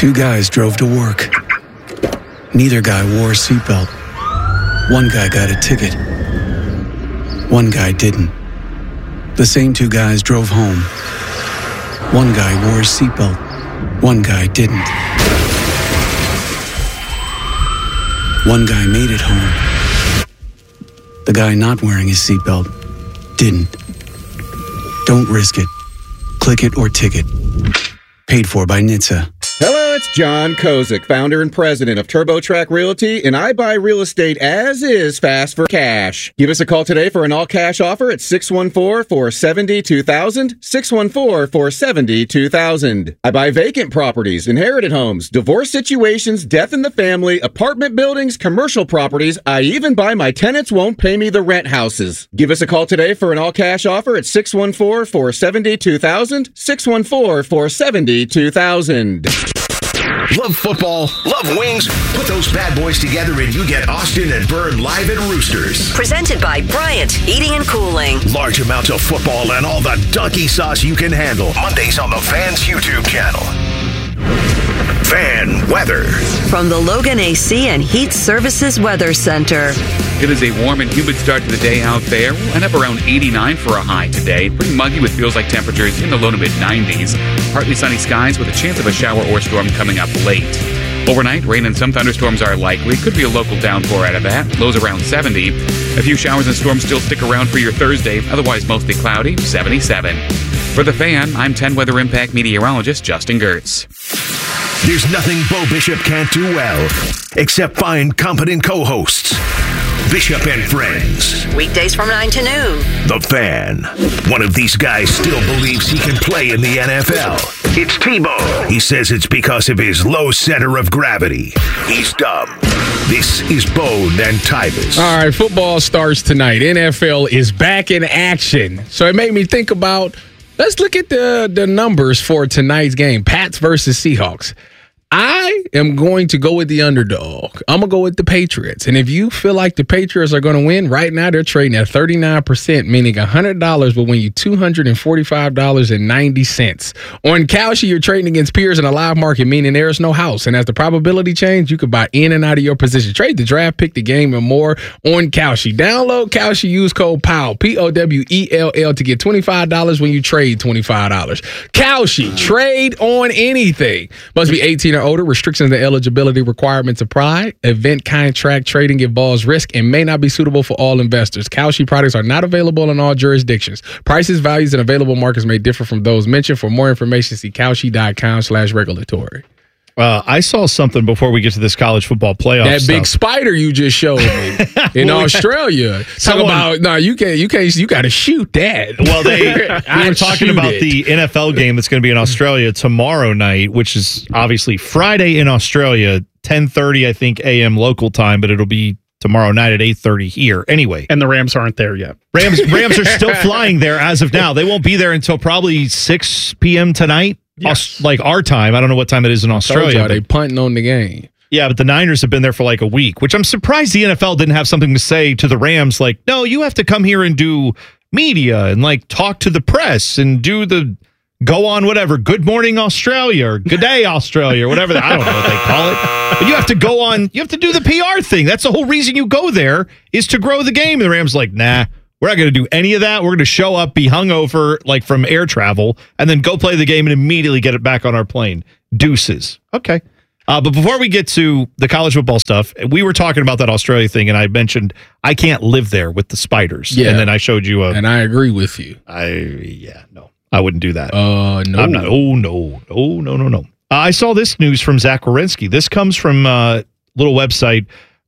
Two guys drove to work. Neither guy wore a seatbelt. One guy got a ticket. One guy didn't. The same two guys drove home. One guy wore a seatbelt. One guy didn't. One guy made it home. The guy not wearing his seatbelt didn't. Don't risk it. Click it or ticket. Paid for by NHTSA. Hello, it's John Kozik, founder and president of TurboTrack Realty, and I buy real estate as is, fast for cash. Give us a call today for an all-cash offer at 614-470-2000, 614-470-2000. I buy vacant properties, inherited homes, divorce situations, death in the family, apartment buildings, commercial properties. I even buy my tenants won't pay me the rent houses. Give us a call today for an all-cash offer at 614-470-2000, 614-470-2000. Love football, love wings? Put those bad boys together and you get Austin and Byrne live at Roosters. Presented by Bryant Heating and Cooling. Large amounts of football and all the donkey sauce you can handle. Mondays on the Fan's YouTube channel. Fan weather. From the Logan AC and Heat Services Weather Center. It is a warm and humid start to the day out there. We'll end up around 89 for a high today. Pretty muggy with feels-like temperatures in the low to mid-90s. Partly sunny skies with a chance of a shower or storm coming up late. Overnight, rain and some thunderstorms are likely. Could be a local downpour out of that. Lows around 70. A few showers and storms still stick around for your Thursday. Otherwise, mostly cloudy, 77. For The Fan, I'm 10 Weather Impact meteorologist Justin Gertz. There's nothing Bo Bishop can't do well, except find competent co-hosts. Bishop and Friends. Weekdays from 9 to noon. The Fan. One of these guys still believes he can play in the NFL. It's Tebow. He says it's because of his low center of gravity. He's dumb. This is Bone and Tyvus. All right, football starts tonight. NFL is back in action. So it made me think about, let's look at the numbers for tonight's game, Pats versus Seahawks. I am going to go with the underdog. I'm going to go with the Patriots. And if you feel like the Patriots are going to win, right now they're trading at 39%, meaning $100 will win you $245.90. On Kalshi, you're trading against peers in a live market, meaning there is no house. And as the probability change, you can buy in and out of your position. Trade the draft, pick the game, and more on Kalshi. Download Kalshi, use code POWELL, P-O-W-E-L-L, to get $25 when you trade $25. Kalshi, trade on anything. Must be 18 or older. Restrictions and eligibility requirements apply. Event contract trading involves risk and may not be suitable for all investors. Kalshi products are not available in all jurisdictions. Prices, values, and available markets may differ from those mentioned. For more information, see Kalshi.com/regulatory. I saw something before we get to this college football playoff That stuff. big spider you just showed me in Australia. Talk about you got to shoot that. Well, we were talking about the NFL game that's going to be in Australia tomorrow night, which is obviously Friday in Australia, 10:30 I think a.m. local time, but it'll be tomorrow night at 8:30 here. Anyway, and the Rams aren't there yet. Rams are still flying there as of now. They won't be there until probably 6 p.m. tonight. Yes. Like our time. I don't know what time it is in Australia. They punting on the game. Yeah, but the Niners have been there for like a week, which I'm surprised the NFL didn't have something to say to the Rams. Like, no, you have to come here and do media and like talk to the press and do the go on whatever. Good morning, Australia, or good day, Australia, or whatever. I don't know what they call it. But you have to go on. You have to do the PR thing. That's the whole reason you go there is to grow the game. And the Rams like, nah. We're not going to do any of that. We're going to show up, be hungover like from air travel, and then go play the game and immediately get it back on our plane. Deuces. Okay. But before we get to the college football stuff, we were talking about that Australia thing, and I mentioned I can't live there with the spiders. Yeah. And then I showed you and I agree with you. No. I wouldn't do that. No. I'm not. No. I saw this news from Zach Wierenski. This comes from a little website,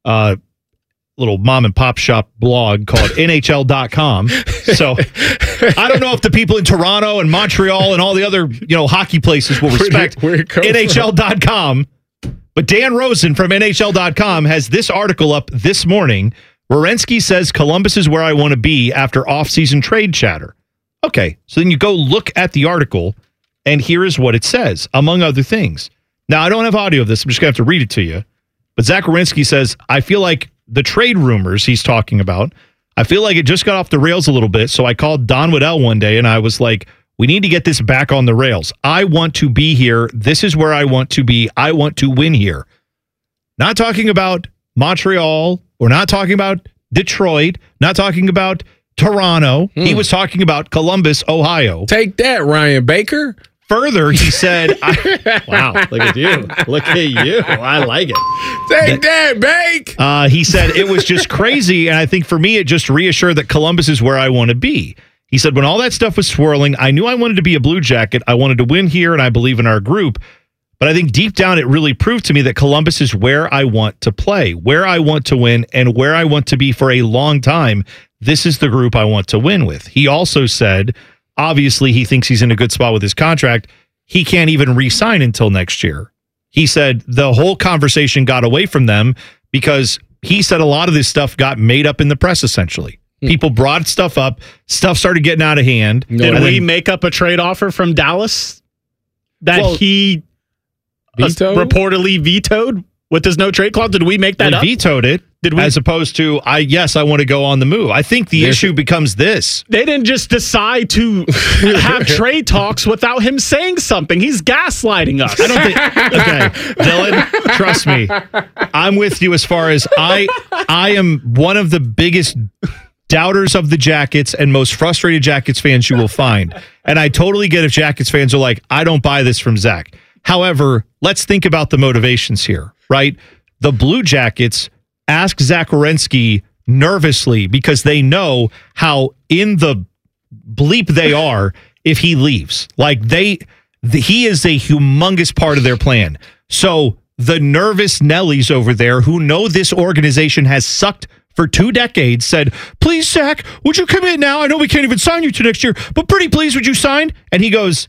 little mom and pop shop blog called NHL.com. So I don't know if the people in Toronto and Montreal and all the other, hockey places will respect NHL.com. But Dan Rosen from NHL.com has this article up this morning. Wierenski says Columbus is where I want to be after offseason trade chatter. Okay, so then you go look at the article, and here is what it says, among other things. Now, I don't have audio of this. I'm just going to have to read it to you. But Zach Wierenski says, I feel like the trade rumors he's talking about, I feel like it just got off the rails a little bit. So I called Don Waddell one day and I was like, We need to get this back on the rails. I want to be here. This is where I want to be. I want to win here. Not talking about Montreal. We're not talking about Detroit. Not talking about Toronto. He was talking about Columbus, Ohio. Take that, Ryan Baker. Further, he said, wow, look at you. Look at you. I like it. Take that, Bake. He said it was just crazy. And I think for me, it just reassured that Columbus is where I want to be. He said, when all that stuff was swirling, I knew I wanted to be a Blue Jacket. I wanted to win here, and I believe in our group. But I think deep down, it really proved to me that Columbus is where I want to play, where I want to win, and where I want to be for a long time. This is the group I want to win with. He also said, obviously, he thinks he's in a good spot with his contract. He can't even re-sign until next year. He said the whole conversation got away from them because he said a lot of this stuff got made up in the press, essentially. People brought stuff up. Stuff started getting out of hand. Did we make up a trade offer from Dallas that he reportedly vetoed with his no trade clause? Did we make that up? Vetoed it. Did we? As opposed to, I want to go on the move. I think the issue becomes this. They didn't just decide to have trade talks without him saying something. He's gaslighting us. I don't think. Okay, Dylan, trust me. I'm with you as far as I am one of the biggest doubters of the Jackets and most frustrated Jackets fans you will find. And I totally get if Jackets fans are like, I don't buy this from Zach. However, let's think about the motivations here, right? The Blue Jackets ask Zach Werenski nervously because they know how in the bleep they are if he leaves. Like he is a humongous part of their plan. So the nervous Nellies over there who know this organization has sucked for 2 decades said, please, Zach, would you commit now? I know we can't even sign you to next year, but pretty please, would you sign? And he goes,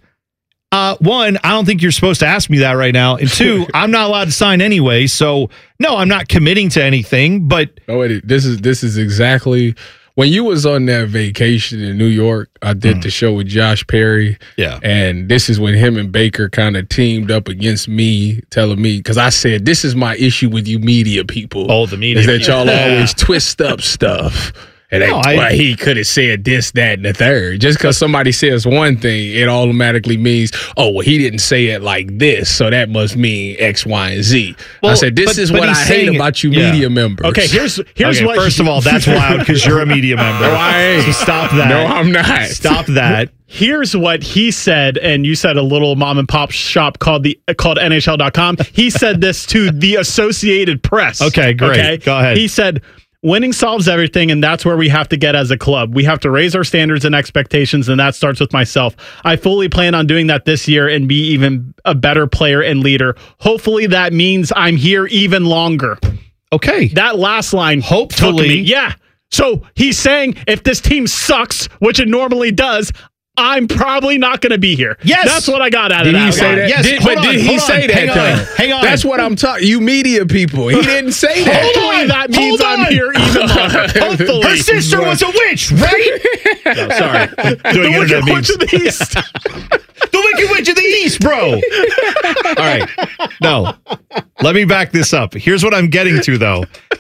1, I don't think you're supposed to ask me that right now. And 2, I'm not allowed to sign anyway. So no, I'm not committing to anything, but this is exactly when you was on that vacation in New York. I did the show with Josh Perry. Yeah. And this is when him and Baker kind of teamed up against me, telling me, because I said, this is my issue with you media people. Oh, the media. Is that y'all always twist up stuff. And he could have said this, that, and the third. Just because somebody says one thing, it automatically means, oh, well, he didn't say it like this, so that must mean X, Y, and Z. Well, I said, this is what I hate about you media members. Okay, here's what. First of all, that's wild because you're a media member. No, I ain't. So stop that. No, I'm not. Stop that. Here's what he said, and you said a little mom and pop shop called NHL.com. He said this to the Associated Press. Okay, great. Okay? Go ahead. He said, winning solves everything, and that's where we have to get as a club. We have to raise our standards and expectations, and that starts with myself. I fully plan on doing that this year and be even a better player and leader. Hopefully that means I'm here even longer. Okay. That last line, hopefully. took me. Yeah. So he's saying if this team sucks, which it normally does, I'm probably not going to be here. Yes. That's what I got out of that. Did he say that? Yes. Did he say that, though? Hang on. That's what I'm talking. You media people. He didn't say that. Hopefully that means I'm here even longer. Hopefully. Her sister was a witch, right? No, sorry. Doing the internet Wicked memes. Witch of the East. The Wicked Witch of the East, bro. All right. No. Let me back this up. Here's what I'm getting to, though.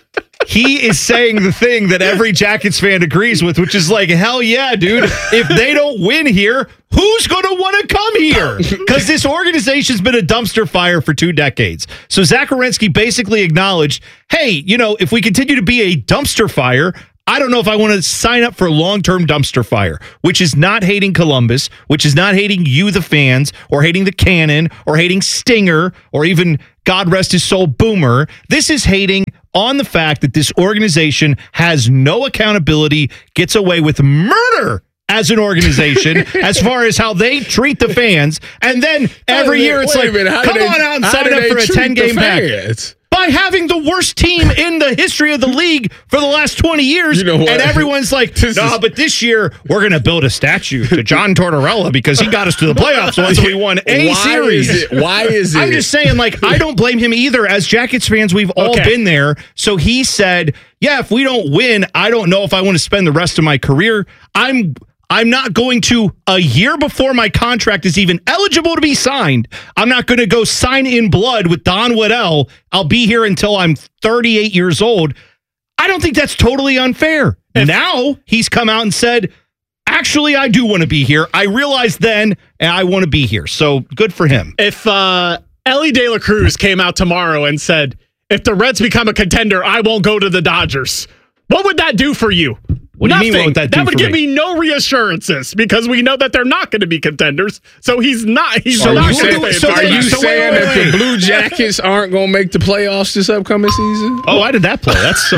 He is saying the thing that every Jackets fan agrees with, which is like, hell yeah, dude. If they don't win here, who's going to want to come here? Because this organization's been a dumpster fire for 2 decades. So Zach Werenski basically acknowledged, hey, if we continue to be a dumpster fire, I don't know if I want to sign up for long-term dumpster fire, which is not hating Columbus, which is not hating you, the fans, or hating the Cannon, or hating Stinger, or even, God rest his soul, Boomer. This is hating on the fact that this organization has no accountability, gets away with murder as an organization as far as how they treat the fans. And then every year it's like, come on out and sign up for a 10-game pack. By having the worst team in the history of the league for the last 20 years. And everyone's like, but this year we're going to build a statue to John Tortorella because he got us to the playoffs once we won a series. Why is it? I'm just saying, I don't blame him either. As Jackets fans, we've all been there. So he said, yeah, if we don't win, I don't know if I want to spend the rest of my career. I'm not going to, a year before my contract is even eligible to be signed, I'm not going to go sign in blood with Don Waddell. I'll be here until I'm 38 years old. I don't think that's totally unfair. Now he's come out and said, actually, I do want to be here. I realized then, and I want to be here. So good for him. If Ellie De La Cruz came out tomorrow and said, if the Reds become a contender, I won't go to the Dodgers, what would that do for you? What do you mean, what would that do That would for give me? me no reassurances because we know that they're not going to be contenders. So he's not. He's Are not you going to saying, stay. are you So saying wait. that the Blue Jackets aren't going to make the playoffs this upcoming season? Oh, why did that play? That's so.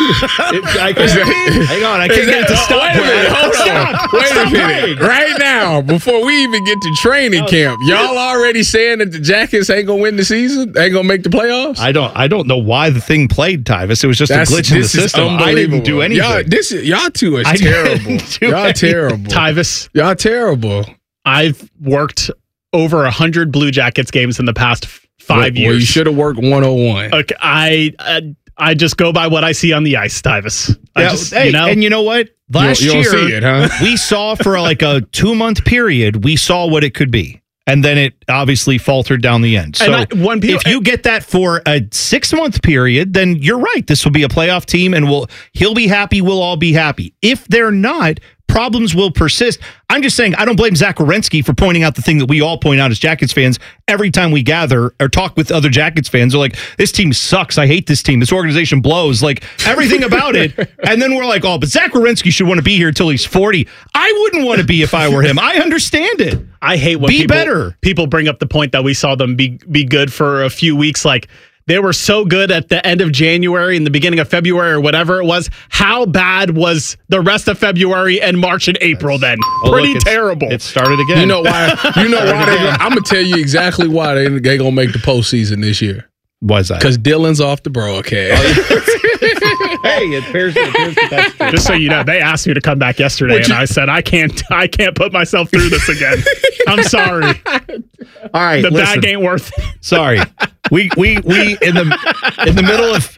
Hang on, I can't get it to stop. Wait a minute, hold on. Wait a minute. Right now, before we even get to training camp, y'all already saying that the Jackets ain't going to win the season? Ain't going to make the playoffs? I don't know why the thing played, Tyvis. It was just a glitch in the system. I didn't do anything. Y'all two are terrible. Y'all terrible. Tyvis, Y'all terrible. I've worked over 100 Blue Jackets games in the past 5 years. Well, you should have worked 101. Okay, I just go by what I see on the ice, Tyvis. And you know what? Last you don't year, see it, huh? we saw for like a 2-month period, we saw what it could be. And then it obviously faltered down the end. So if you get that for a 6-month period, then you're right. This will be a playoff team, and he'll be happy. We'll all be happy. If they're not, problems will persist. I'm just saying I don't blame Zach Werenski for pointing out the thing that we all point out as Jackets fans every time we gather or talk with other Jackets fans. They're like, this team sucks. I hate this team. This organization blows. Like everything about it. And then we're like, oh, but Zach Werenski should want to be here until he's 40. I wouldn't want to be if I were him. I understand it. I hate when people bring up the point that we saw them be good for a few weeks. Like they were so good at the end of January and the beginning of February or whatever it was. How bad was the rest of February and March and April then? Pretty terrible. It started again. You know why? I'm going to tell you exactly why they going to make the postseason this year. Why is that? Because Dylan's off the broadcast. Hey, it appears that that's true. Just so you know, they asked me to come back yesterday, and I said I can't put myself through this again. I'm sorry. All right, the bag ain't worth it. Sorry, we in the middle of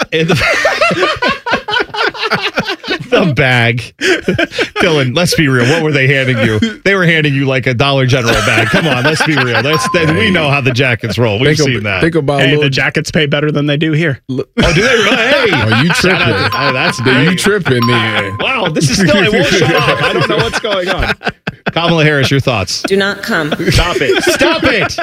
the bag. Dylan, let's be real. What were they handing you? They were handing you like a Dollar General bag. Come on, let's be real. We know how the Jackets roll. We've seen that. Think about the Jackets pay better than they do here. Oh, do they really? Hey, you tripping? You tripping then? Wow, this is still. I won't shut up. I don't know what's going on. Kamala Harris, your thoughts? Do not come. Stop it. Stop it.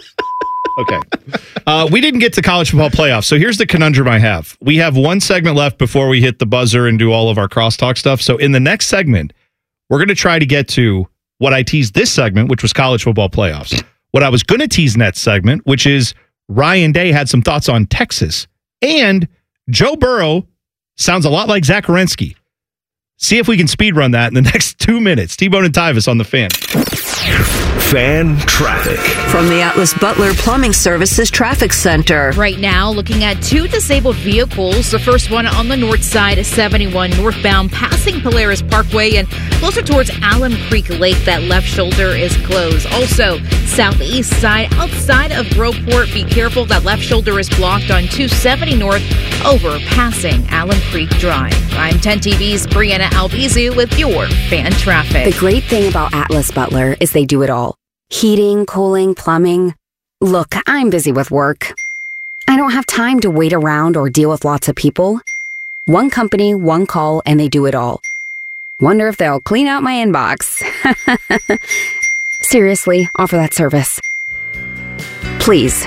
Okay. We didn't get to college football playoffs, so here's the conundrum I have. We have one segment left before we hit the buzzer and do all of our crosstalk stuff. So in the next segment, we're going to try to get to what I teased this segment, which was college football playoffs. What I was going to tease next segment, which is Ryan Day had some thoughts on Texas. And Joe Burrow sounds a lot like Zach Werenski. See if we can speed run that in the next 2 minutes. T-Bone and Tyvis on the Fan. Fan traffic. From the Atlas Butler Plumbing Services Traffic Center. Right now, looking at 2 disabled vehicles. The first one on the north side of 71 northbound, passing Polaris Parkway and closer towards Alum Creek Lake. That left shoulder is closed. Also, southeast side outside of Groveport. Be careful, that left shoulder is blocked on 270 north over passing Alum Creek Drive. I'm 10 TV's Brianna Albizu with your Fan Traffic. The great thing about Atlas Butler is they do it all. Heating, cooling, plumbing. Look, I'm busy with work. I don't have time to wait around or deal with lots of people. One company, one call, and they do it all. Wonder if they'll clean out my inbox. Seriously, offer that service. Please.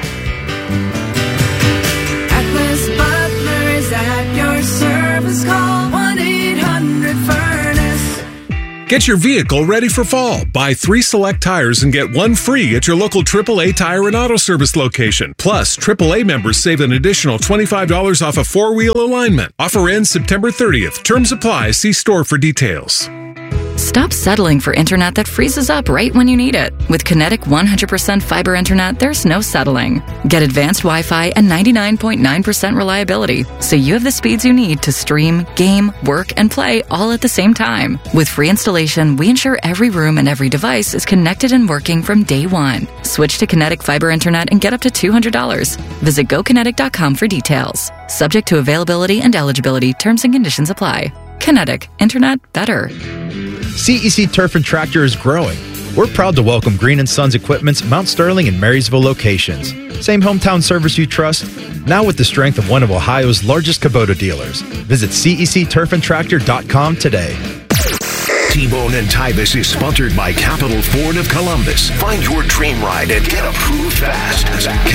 Atlas Butler is at your service. Call 1-800-FURNACE. Get your vehicle ready for fall. Buy 3 select tires and get 1 free at your local AAA Tire and Auto Service location. Plus, AAA members save an additional $25 off a 4-wheel alignment. Offer ends September 30th. Terms apply. See store for details. Stop settling for internet that freezes up right when you need it. With Kinetic 100% fiber internet, there's no settling. Get advanced Wi-Fi and 99.9% reliability, so you have the speeds you need to stream, game, work, and play all at the same time. With free installation, we ensure every room and every device is connected and working from day one. Switch to Kinetic fiber internet and get up to $200. Visit GoKinetic.com for details. Subject to availability and eligibility, terms and conditions apply. Kinetic, internet better. CEC Turf and Tractor is growing. We're proud to welcome Green & Sons Equipment's Mount Sterling and Marysville locations. Same hometown service you trust, now with the strength of one of Ohio's largest Kubota dealers. Visit CECTurfandTractor.com today. T-Bone and Tyvis is sponsored by Capital Ford of Columbus. Find your dream ride and get approved fast at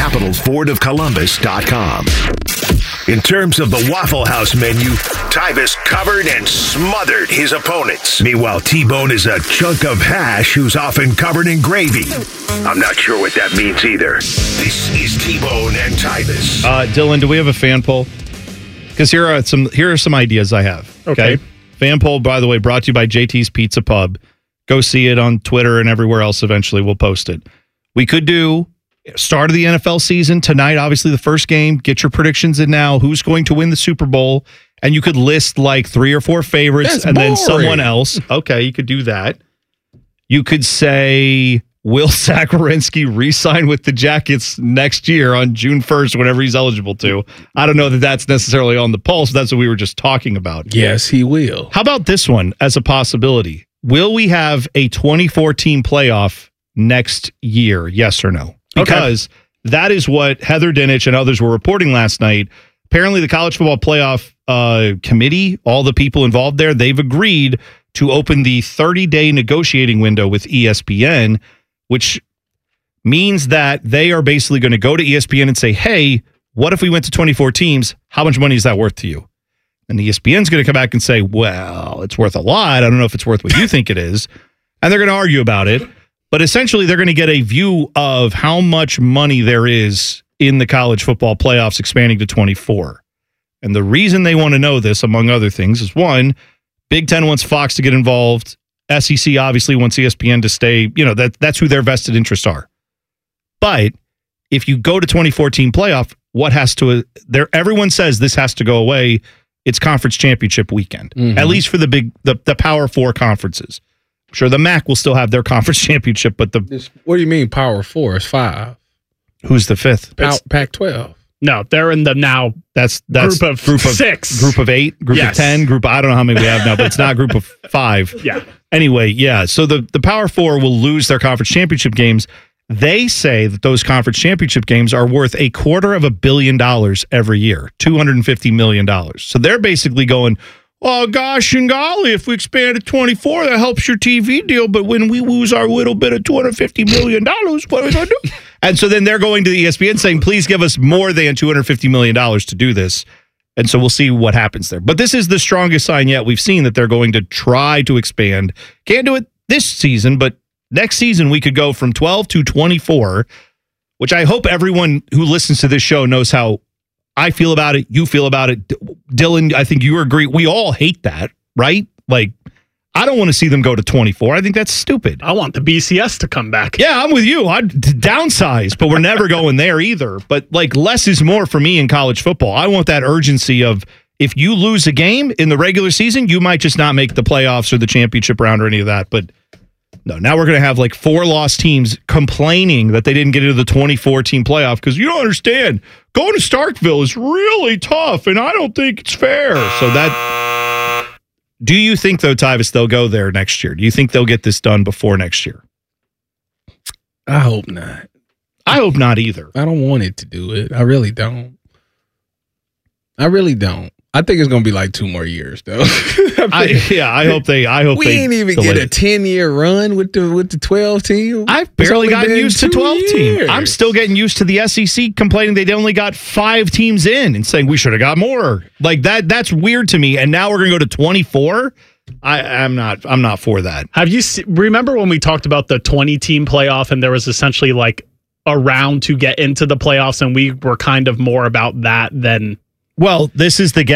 CapitalFordOfColumbus.com. In terms of the Waffle House menu, Tyvis covered and smothered his opponents. Meanwhile, T-Bone is a chunk of hash who's often covered in gravy. I'm not sure what that means either. This is T-Bone and Tyvis. Dylan, do we have a fan poll? Because here are some ideas I have. Okay. Fan poll, by the way, brought to you by JT's Pizza Pub. Go see it on Twitter and everywhere else. Eventually, we'll post it. We could do start of the NFL season tonight. Obviously, the first game. Get your predictions in now. Who's going to win the Super Bowl? And you could list like 3 or 4 favorites. That's and boring. then someone else. Okay, you could do that. You could say, will Zach Werenski re-sign with the Jackets next year on June 1st, whenever he's eligible to? I don't know that that's necessarily on the pulse. That's what we were just talking about. Yes, he will. How about this one as a possibility? Will we have a 24-team playoff next year? Yes or no? Because that is what Heather Dinich and others were reporting last night. Apparently, the College Football Playoff Committee, all the people involved there, they've agreed to open the 30-day negotiating window with ESPN, which means that they are basically going to go to ESPN and say, hey, what if we went to 24 teams? How much money is that worth to you? And ESPN's going to come back and say, well, it's worth a lot. I don't know if it's worth what you think it is. And they're going to argue about it. But essentially, they're going to get a view of how much money there is in the college football playoffs expanding to 24. And the reason they want to know this, among other things, is one, Big Ten wants Fox to get involved. SEC obviously wants ESPN to stay. That's who their vested interests are. But if you go to 2014 playoff, what has to there? Everyone says this has to go away. It's conference championship weekend, at least for the Power 4 conferences. I'm sure the MAC will still have their conference championship, but what do you mean Power 4? It's 5. Who's the 5th? Pac-12. No, they're in the now. That's group of 6, group of 8, group of 10, group. I don't know how many we have now, but it's not group of 5. Yeah. Anyway, yeah. So the Power 4 will lose their conference championship games. They say that those conference championship games are worth $250 million every year, $250 million. So they're basically going, oh, gosh and golly, if we expand to 24, that helps your TV deal. But when we lose our little bit of $250 million, what are we going to do? And so then they're going to the ESPN saying, please give us more than $250 million to do this. And so we'll see what happens there. But this is the strongest sign yet we've seen that they're going to try to expand. Can't do it this season, but next season we could go from 12 to 24, which I hope everyone who listens to this show knows how I feel about it. You feel about it. Dylan, I think you agree. We all hate that, right? Like, I don't want to see them go to 24. I think that's stupid. I want the BCS to come back. Yeah, I'm with you. I'd downsize, but we're never going there either. But like, less is more for me in college football. I want that urgency of, if you lose a game in the regular season, you might just not make the playoffs or the championship round or any of that. But no, now we're going to have like 4 lost teams complaining that they didn't get into the 24-team playoff because you don't understand. Going to Starkville is really tough, and I don't think it's fair. So that... Do you think, though, Tyvis, they'll go there next year? Do you think they'll get this done before next year? I hope not. I hope not either. I don't want it to do it. I really don't. I think it's going to be like 2 more years, though. I hope they. We ain't even get a 10-year run with the 12 team. I've barely gotten used to 12 team. I'm still getting used to the SEC complaining they only got 5 teams in and saying we should have got more. Like that. That's weird to me. And now we're going to go to 24. I'm not for that. Remember when we talked about the 20-team playoff and there was essentially like a round to get into the playoffs, and we were kind of more about that than. Well, this is the gap.